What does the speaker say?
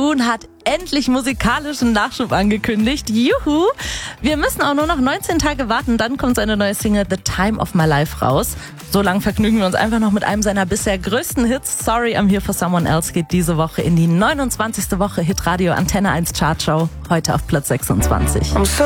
Moon hat endlich musikalischen Nachschub angekündigt. Juhu! Wir müssen auch nur noch 19 Tage warten, dann kommt seine neue Single The Time of My Life raus. So lang vergnügen wir uns einfach noch mit einem seiner bisher größten Hits. Sorry, I'm Here for Someone Else geht diese Woche in die 29. Woche Hitradio Antenne 1 Chartshow. Heute auf Platz 26.